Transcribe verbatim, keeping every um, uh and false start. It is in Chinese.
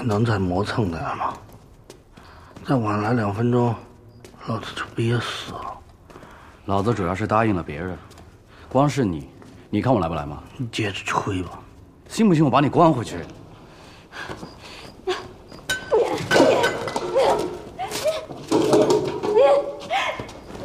你能再磨蹭点吗？再晚来两分钟，老子就憋死了。 老子主要是答应了别人，光是你，你看我来不来吗？ 你接着吹吧。 信不信我把你关回去？